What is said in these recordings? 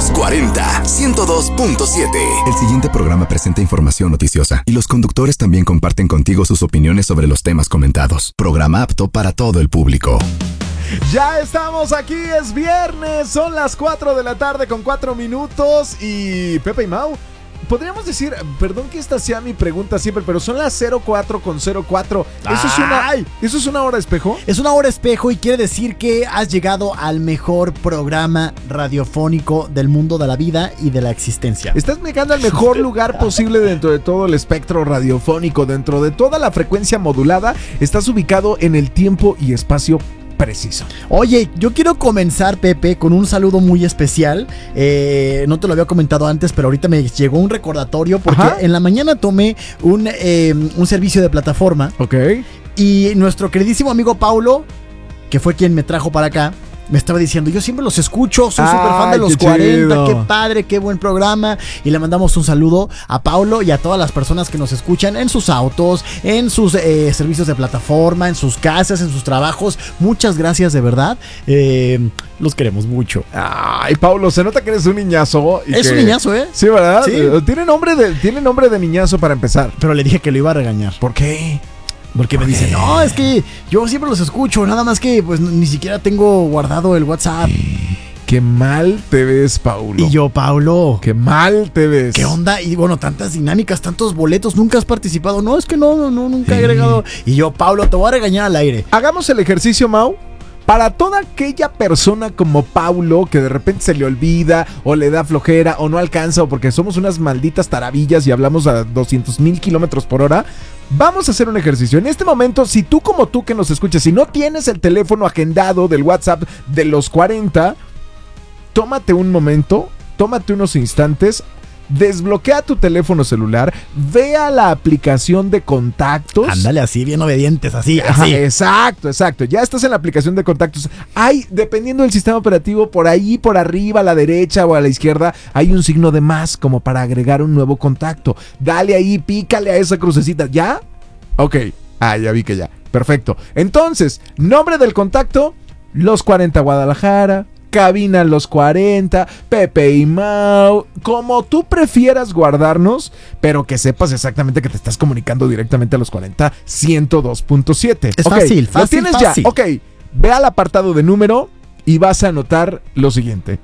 Los 40 102.7. El siguiente programa presenta información noticiosa y los conductores también comparten contigo sus opiniones sobre los temas comentados. Programa apto para todo el público. Ya estamos aquí, es viernes, son las 4 de la tarde con 4 minutos y Pepe y Mau, podríamos decir, perdón que esta sea mi pregunta siempre, pero son las 04 con 04. ¿Eso es una hora espejo? Es una hora espejo y quiere decir que has llegado al mejor programa radiofónico del mundo de la vida y de la existencia. Estás llegando al mejor lugar posible dentro de todo el espectro radiofónico, dentro de toda la frecuencia modulada. Estás ubicado en el tiempo y espacio preciso. Oye, yo quiero comenzar, Pepe, con un saludo muy especial. No te lo había comentado antes, pero ahorita me llegó un recordatorio porque en la mañana tomé un servicio de plataforma. Ok. Y nuestro queridísimo amigo Paulo, que fue quien me trajo para acá, me estaba diciendo, yo siempre los escucho, soy súper fan de los 40, chido. Qué padre, qué buen programa. Y le mandamos un saludo a Paulo y a todas las personas que nos escuchan en sus autos, en sus servicios de plataforma, en sus casas, en sus trabajos. Muchas gracias, de verdad. Los queremos mucho. Ay, Paulo, se nota que eres un niñazo. Es un niñazo, ¿eh? Sí, ¿verdad? Sí. Tiene nombre de niñazo para empezar. Pero le dije que lo iba a regañar. ¿Por qué? Porque me dicen, no, es que yo siempre los escucho, nada más que pues ni siquiera tengo guardado el WhatsApp. Qué mal te ves, Paulo. Y yo, Paulo, qué mal te ves. ¿Qué onda? Y bueno, tantas dinámicas, tantos boletos, nunca has participado. No, es que no, nunca he agregado. Y yo, Paulo, te voy a regañar al aire. Hagamos el ejercicio, Mau. Para toda aquella persona como Paulo que de repente se le olvida o le da flojera o no alcanza o porque somos unas malditas tarabillas y hablamos a 200,000 kilómetros por hora, vamos a hacer un ejercicio. En este momento, si tú como tú que nos escuchas, si no tienes el teléfono agendado del WhatsApp de los 40, tómate un momento, tómate unos instantes, desbloquea tu teléfono celular, ve a la aplicación de contactos. Ándale, así, bien obedientes, así. Exacto. Ya estás en la aplicación de contactos. Hay, dependiendo del sistema operativo, por ahí, por arriba, a la derecha o a la izquierda, hay un signo de más como para agregar un nuevo contacto. Dale ahí, pícale a esa crucecita. ¿Ya? Ok. Ya vi que ya. Perfecto. Entonces, nombre del contacto, Los 40 Guadalajara. Cabina Los 40, Pepe y Mau, como tú prefieras guardarnos, pero que sepas exactamente que te estás comunicando directamente a Los 40 102.7. Es fácil. ¿Lo tienes fácil. ya? Ok, ve al apartado de número y vas a anotar lo siguiente: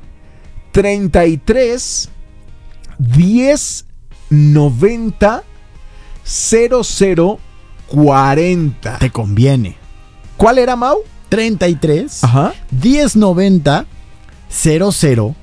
33 10 90 00 40. Te conviene. ¿Cuál era, Mau? 33 1090 00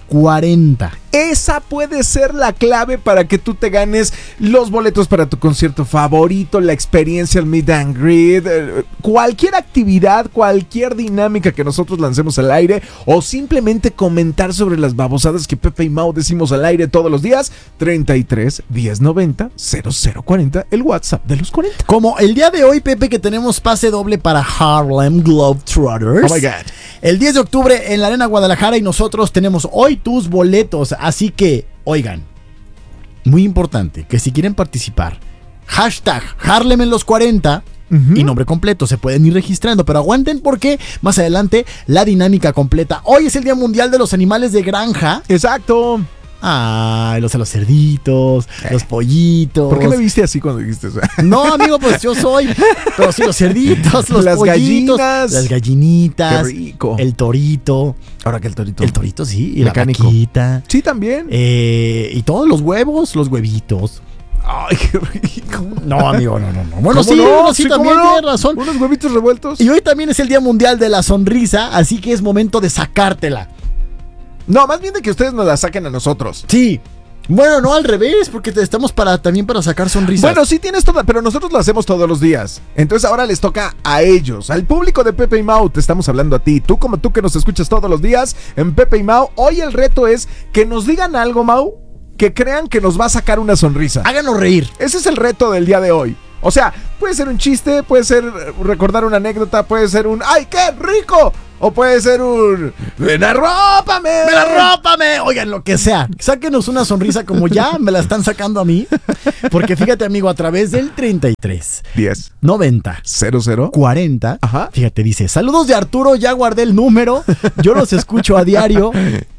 40. Esa puede ser la clave para que tú te ganes los boletos para tu concierto favorito, la experiencia, el meet and greet, cualquier actividad, cualquier dinámica que nosotros lancemos al aire o simplemente comentar sobre las babosadas que Pepe y Mau decimos al aire todos los días. 33 1090 00 40, el WhatsApp de Los 40. Como el día de hoy, Pepe, que tenemos pase doble para Harlem Globetrotters. Oh my God. El 10 de octubre en la Arena Guadalajara y nosotros tenemos hoy tus boletos. Así que, oigan, muy importante que si quieren participar, hashtag Harlem en los 40 y nombre completo, se pueden ir registrando, pero aguanten porque más adelante la dinámica completa. Hoy es el Día Mundial de los Animales de Granja. Exacto. Ay, los cerditos, los pollitos. ¿Por qué me viste así cuando dijiste eso? No, amigo, pues yo soy. Pero sí, los cerditos, los las pollitos, gallinas. las gallinitas. Qué rico. El torito. Ahora que el torito. El torito, sí. Y mecánico. La vaquita. Sí, también. Y todos los huevos, los huevitos. Ay, qué rico. No, amigo, no. Bueno, sí, no? sí, Sí, también ¿cómo no? tienes razón. Unos huevitos revueltos. Y hoy también es el Día Mundial de la Sonrisa, así que es momento de sacártela. No, más bien de que ustedes nos la saquen a nosotros. Sí. Bueno, no al revés, porque estamos también para sacar sonrisas. Bueno, sí tienes toda, pero nosotros lo hacemos todos los días. Entonces ahora les toca a ellos, al público de Pepe y Mau. Te estamos hablando a ti, tú que nos escuchas todos los días en Pepe y Mau. Hoy el reto es que nos digan algo, Mau, que crean que nos va a sacar una sonrisa. Háganos reír. Ese es el reto del día de hoy. O sea, puede ser un chiste, puede ser recordar una anécdota, puede ser un ¡ay, qué rico! O puede ser un ¡ven, arrópame! ¡Me la rópame! Oigan, lo que sea. Sáquenos una sonrisa como ya me la están sacando a mí. Porque fíjate, amigo, a través del 33 10 90 00 40. Ajá. Fíjate, dice: saludos de Arturo, ya guardé el número. Yo los escucho a diario.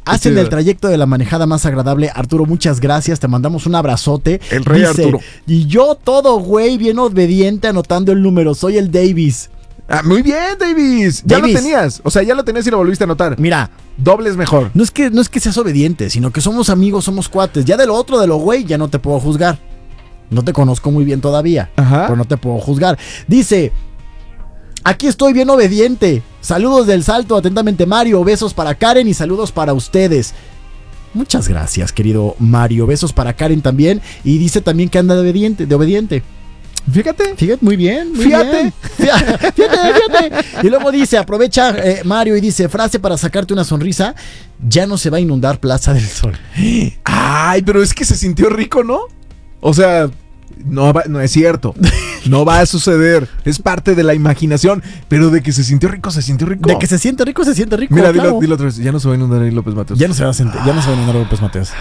Hacen el trayecto de la manejada más agradable. Arturo, muchas gracias. Te mandamos un abrazote. El rey Arturo. Y yo todo, güey, bien obediente, anotando el número. Soy el Davis. Ah, muy bien, Davis. Ya lo tenías. O sea, ya lo tenías y lo volviste a anotar. Mira. Doble es mejor. No es que seas obediente, sino que somos amigos, somos cuates. Ya de lo otro, de lo güey, ya no te puedo juzgar. No te conozco muy bien todavía. Ajá. Pero no te puedo juzgar. Dice... Aquí estoy bien obediente. Saludos del Salto, atentamente Mario. Besos para Karen y saludos para ustedes. Muchas gracias, querido Mario. Besos para Karen también. Y dice también que anda de obediente. Fíjate, muy bien. Fíjate. Y luego dice, aprovecha Mario y dice, frase para sacarte una sonrisa. Ya no se va a inundar Plaza del Sol. Ay, pero es que se sintió rico, ¿no? O sea... No es cierto. No va a suceder. Es parte de la imaginación. Pero de que se sintió rico, se sintió rico. De que se siente rico, se siente rico. Mira, claro. dilo otra vez. Ya no se va a inundar ahí López Mateos. Ya no se va a inundar López Mateos.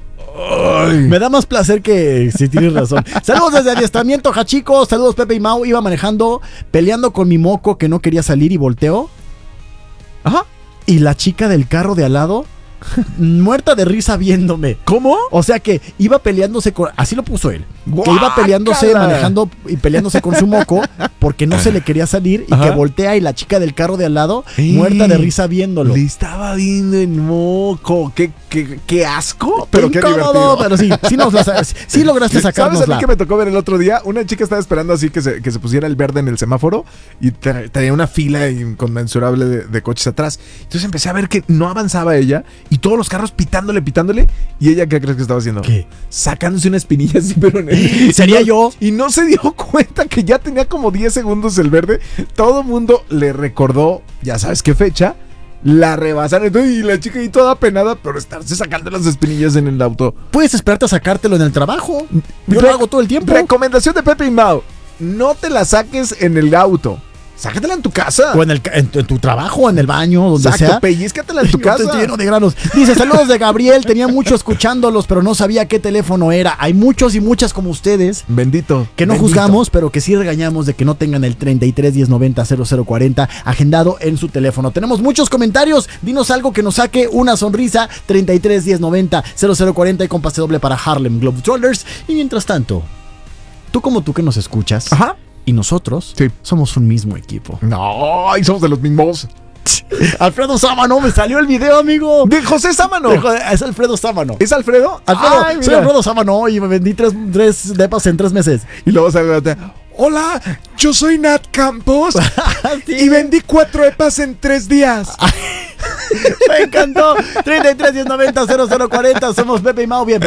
Ay. Me da más placer que si tienes razón. Saludos desde Adiestramiento, Hachicos. Saludos, Pepe y Mau. Iba manejando, peleando con mi moco que no quería salir y volteó. Ajá. Y la chica del carro de al lado, muerta de risa viéndome. ¿Cómo? O sea que iba peleándose con... Así lo puso él. ¡Guácala! Que iba peleándose, manejando y peleándose con su moco porque no se le quería salir. Y Ajá. Que voltea y la chica del carro de al lado, muerta de risa viéndolo. Le estaba viendo en moco. ¡Qué asco! Pero qué divertido. Pero sí lograste sacarnos. ¿Sabes a mí que me tocó ver el otro día? Una chica estaba esperando así que se pusiera el verde en el semáforo y tenía una fila inconmensurable de coches atrás. Entonces empecé a ver que no avanzaba ella y todos los carros pitándole. ¿Y ella qué crees que estaba haciendo? ¿Qué? Sacándose una espinilla así, pero en ¿Sería yo? Y no se dio cuenta que ya tenía como 10 segundos el verde. Todo el mundo le recordó, ya sabes qué fecha, la rebasaron. Y la chica ahí toda penada, pero estarse sacando las espinillas en el auto. Puedes esperarte a sacártelo en el trabajo. Yo lo hago todo el tiempo. Recomendación de Pepe y Mau: no te la saques en el auto. Sácatela en tu casa. O en tu trabajo, en el baño, donde sea. Pellizcatela en tu casa. Estoy lleno de granos. Dice, saludos de Gabriel. Tenía mucho escuchándolos, pero no sabía qué teléfono era. Hay muchos y muchas como ustedes. Bendito. Que no juzgamos, pero que sí regañamos de que no tengan el 33 10 90 0040 agendado en su teléfono. Tenemos muchos comentarios. Dinos algo que nos saque una sonrisa. 33 10 90 0040 y con pase doble para Harlem Globetrotters. Y mientras tanto, tú que nos escuchas. Ajá. Y nosotros somos un mismo equipo. No, y somos de los mismos. Alfredo Sámano, me salió el video, amigo. De José Sámano. Es Alfredo Sámano. ¿Es Alfredo? Ay, soy Alfredo Sámano y me vendí tres depas en 3 meses. Y luego sale hola, yo soy Nat Campos y vendí 4 epas en 3 días. Me encantó. 33 10 90 0040. Somos Pepe y Mau. Bien.